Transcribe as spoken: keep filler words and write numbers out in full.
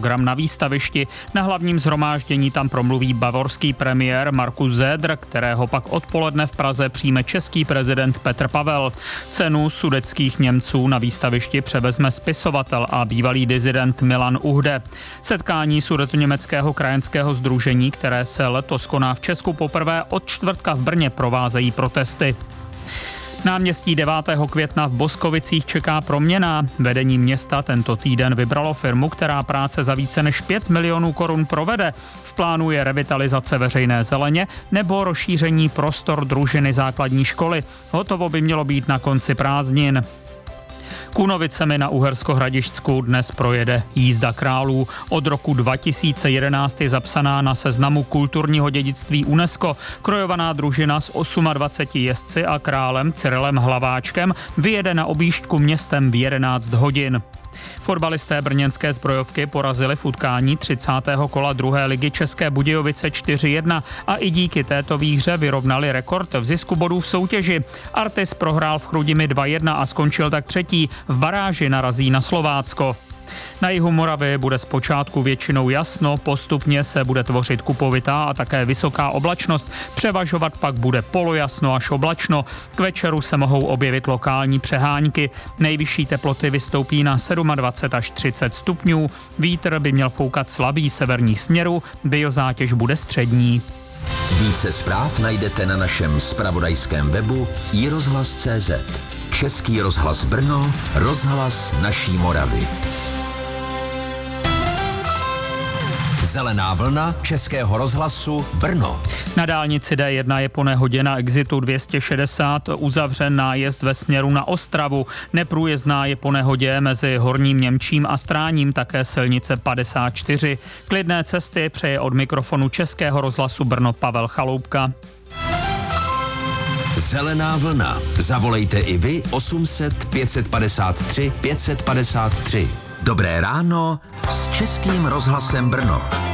program na výstavišti. Na hlavním shromáždění tam promluví bavorský premiér Markus Söder, kterého pak odpoledne v Praze přijme český prezident Petr Pavel. Cenu sudetských Němců na výstavišti převezme spisovatel a bývalý disident Milan Uhde. Setkání sudetoněmeckého krajanského sdružení, které se letos koná v Česku poprvé, od čtvrtka v Brně provázejí protesty. Náměstí devátého května v Boskovicích čeká proměna. Vedení města tento týden vybralo firmu, která práce za více než pět milionů korun provede. V plánu je revitalizace veřejné zeleně nebo rozšíření prostor družiny základní školy. Hotovo by mělo být na konci prázdnin. Kunovicemi na Uhersko-Hradišťsku dnes projede jízda králů. Od roku dva tisíce jedenáct je zapsaná na seznamu kulturního dědictví UNESCO. Krojovaná družina s dvaceti osmi jezdci a králem Cyrilem Hlaváčkem vyjede na objížďku městem v jedenáct hodin. Fotbalisté brněnské zbrojovky porazili v utkání třicátého kola druhé ligy České Budějovice čtyři jedna a i díky této výhře vyrovnali rekord v zisku bodů v soutěži. Artis prohrál v Chrudimi dva jedna a skončil tak třetí. V baráži narazí na Slovácko. Na jihu Moravy bude zpočátku většinou jasno, postupně se bude tvořit kupovitá a také vysoká oblačnost, převažovat pak bude polojasno až oblačno. K večeru se mohou objevit lokální přehánky, nejvyšší teploty vystoupí na dvacet sedm až třicet stupňů, vítr by měl foukat slabý severních směrů, biozátěž bude střední. Více zpráv najdete na našem zpravodajském webu i rozhlas tečka cé zet. Český rozhlas Brno, rozhlas naší Moravy. Zelená vlna Českého rozhlasu Brno. Na dálnici D jedna je po nehodě na exitu dvě stě šedesát uzavřen nájezd ve směru na Ostravu. Neprůjezdná je po nehodě mezi Horním Němčím a Stráním, také silnice padesát čtyři. Klidné cesty přeje od mikrofonu Českého rozhlasu Brno Pavel Chaloupka. Zelená vlna. Zavolejte i vy osm set pět padesát tři pět padesát tři. Dobré ráno s Českým rozhlasem Brno.